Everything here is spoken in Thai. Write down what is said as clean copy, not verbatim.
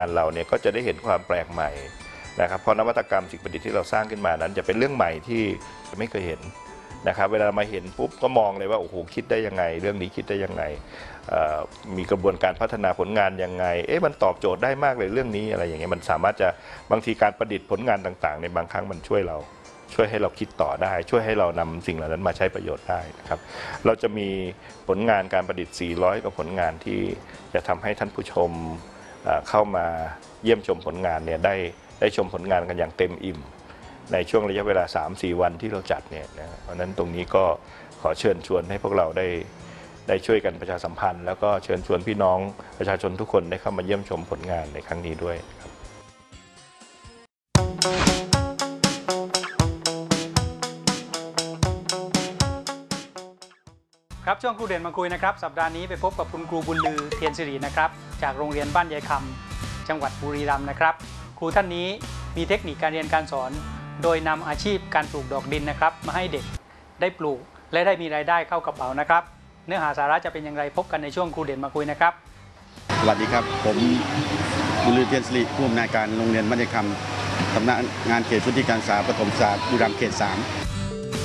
เราเนี่ยก็จะได้เห็นความแปลกใหม่นะครับเพราะนวัตกรรมสิ่งประดิษฐ์ที่เราสร้างขึ้นมานั้นจะเป็นเรื่องใหม่ที่ไม่เคยเห็นนะครับเวลามาเห็นปุ๊บก็มองเลยว่าโอ้โหคิดได้ยังไงเรื่องนี้คิดได้ยังไงมีกระบวนการพัฒนาผลงานยังไงมันตอบโจทย์ได้มากเลยเรื่องนี้อะไรอย่างเงี้ยมันสามารถจะบางทีการประดิษฐ์ผลงานต่างๆในบางครั้งมันช่วยให้เราคิดต่อได้ช่วยให้เรานำสิ่งเหล่านั้นมาใช้ประโยชน์ได้นะครับเราจะมีผลงานการประดิษฐ์400กว่าผลงานที่จะทำให้ท่านผู้ชมเข้ามาเยี่ยมชมผลงานเนี่ยได้ชมผลงานกันอย่างเต็มอิ่มในช่วงระยะเวลา 3-4 วันที่เราจัดเนี่ยนะเพราะนั้นตรงนี้ก็ขอเชิญชวนให้พวกเราได้ช่วยกันประชาสัมพันธ์แล้วก็เชิญชวนพี่น้องประชาชนทุกคนได้เข้ามาเยี่ยมชมผลงานในครั้งนี้ด้วยครับครับช่วงครูเด่นมาคุยนะครับสัปดาห์นี้ไปพบกับคุณครูบุญลือเทียนสิรินะครับจากโรงเรียนบ้านยายคำจังหวัดบุรีรัมย์นะครับครูท่านนี้มีเทคนิคการเรียนการสอนโดยนำอาชีพการปลูกดอกดินนะครับมาให้เด็กได้ปลูกและได้มีรายได้เข้ากระเป๋านะครับเนื้อหาสาระจะเป็นอย่างไรพบกันในช่วงครูเด่นมาคุยนะครับสวัสดีครับผมบุญลือเทียนสิริผู้อำนวยการโรงเรียนบ้านยายคำสำนักงานเขตพื้นที่การศึกษาประถมศึกษาบุรีรัมย์เขต 3